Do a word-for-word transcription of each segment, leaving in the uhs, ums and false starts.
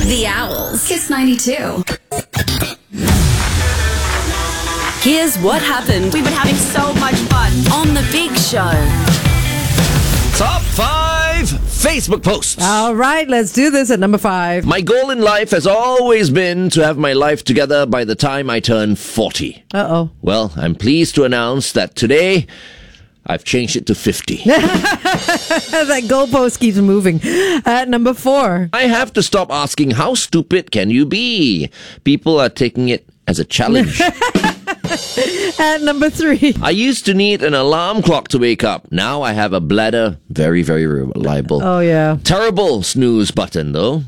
The Owls. Kiss ninety-two. Here's what happened. We've been having so much fun on The Big Show. Top five Facebook posts. All right, let's do this at number five. My goal in life has always been to have my life together by the time I turn forty. Uh-oh. Well, I'm pleased to announce that today I've changed it to fifty. That goalpost keeps moving. At number four. I have to stop asking, how stupid can you be? People are taking it as a challenge. At number three. I used to need an alarm clock to wake up. Now I have a bladder. Very, very reliable. Oh, yeah. Terrible snooze button, though.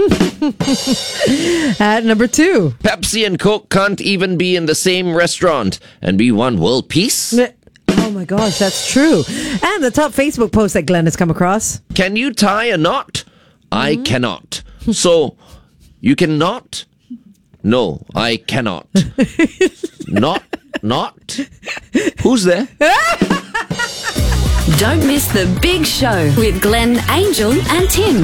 At number two. Pepsi and Coke can't even be in the same restaurant and be one world peace. Oh my gosh, that's true. And the top Facebook post that Glenn has come across. Can you tie a knot? I Mm-hmm. cannot. So, you cannot? No, I cannot. Not, not? Who's there? Don't miss The Big Show with Glenn, Angel and Tim.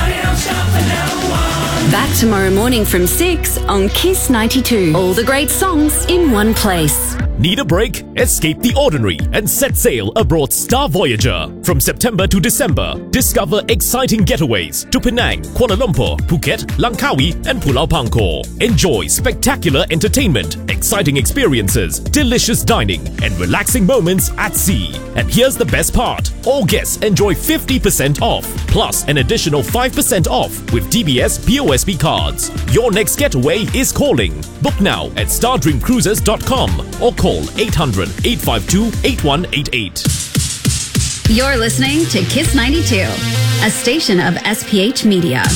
Back tomorrow morning from six on Kiss ninety-two. All the great songs in one place. Need a break? Escape the ordinary and set sail aboard Star Voyager. From September to December, discover exciting getaways to Penang, Kuala Lumpur, Phuket, Langkawi and Pulau Pangkor. Enjoy spectacular entertainment, exciting experiences, delicious dining and relaxing moments at sea. And here's the best part. All guests enjoy fifty percent off, plus an additional five percent off with D B S P O S B cards. Your next getaway is calling. Book now at star dream cruises dot com or call eight hundred, eight five two, eight one eight eight. You're listening to Kiss ninety-two, a station of S P H Media.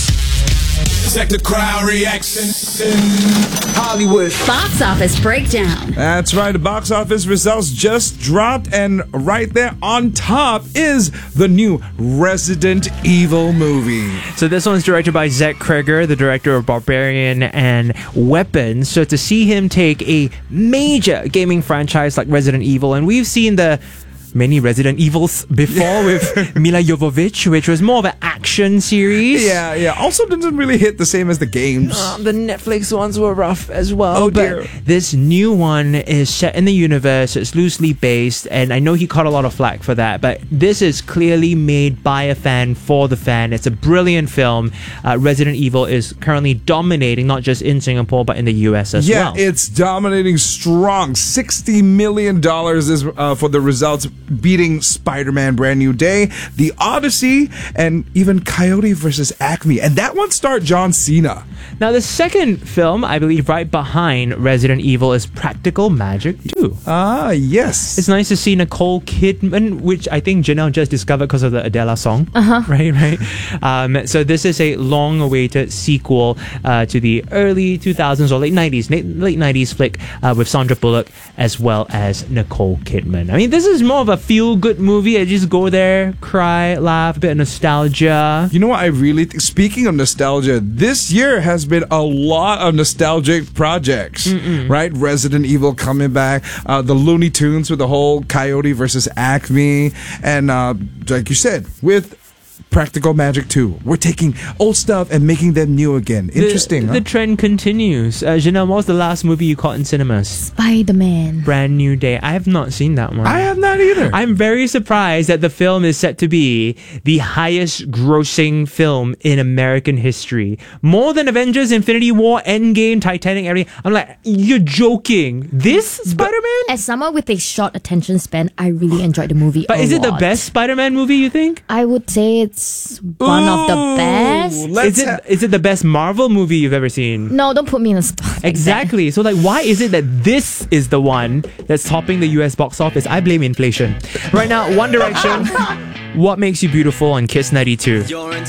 Check the crowd reaction in Hollywood. Box office breakdown. That's right, the box office results just dropped, and right there on top is the new Resident Evil movie. So this one's directed by Zack Kreger, the director of Barbarian and Weapon. So to see him take a major gaming franchise like Resident Evil, and we've seen the many Resident Evils before with Mila Jovovich, which was more of an action series. Yeah, yeah. Also didn't really hit the same as the games. Uh, the Netflix ones were rough as well. Oh, but dear. This new one is set in the universe. It's loosely based, and I know he caught a lot of flack for that, but this is clearly made by a fan for the fan. It's a brilliant film. Uh, Resident Evil is currently dominating, not just in Singapore, but in the U S as yeah, well. Yeah, it's dominating strong. sixty million dollars is uh, for the results, beating Spider-Man Brand New Day, The Odyssey, and even Coyote versus Acme. And that one starred John Cena. Now, the second film, I believe, right behind Resident Evil is Practical Magic two. Ah, yes. It's nice to see Nicole Kidman, which I think Janelle just discovered because of the Adele song. Uh-huh. Right, right. Um, so this is a long-awaited sequel uh, to the early two thousands or late nineties, late, late nineties flick uh, with Sandra Bullock as well as Nicole Kidman. I mean, this is more of a feel-good movie. I just go there, cry, laugh, a bit of nostalgia. You know what I really think? Speaking of nostalgia, this year has been a lot of nostalgic projects, Mm-mm. right? Resident Evil coming back, uh, the Looney Tunes with the whole Coyote versus Acme, and uh, like you said, with Practical Magic two. We're taking old stuff and making them new again. Interesting. The, huh? the trend continues. Uh, Janelle, what was the last movie you caught in cinemas? Spider-Man. Brand New Day. I have not seen that one. I have not either. I'm very surprised that the film is set to be the highest grossing film in American history. More than Avengers, Infinity War, Endgame, Titanic, everything. I'm like, you're joking. This Spider-Man? As someone with a short attention span, I really enjoyed the movie But a is it the lot. best Spider-Man movie, you think? I would say it's one Ooh, of the best. let's Is it ha- is it the best Marvel movie you've ever seen? No, don't put me in a spot. like Exactly. So, like, why is it that this is the one that's topping the U S box office? I blame inflation. Right now, One Direction. What Makes You Beautiful on Kiss ninety-two.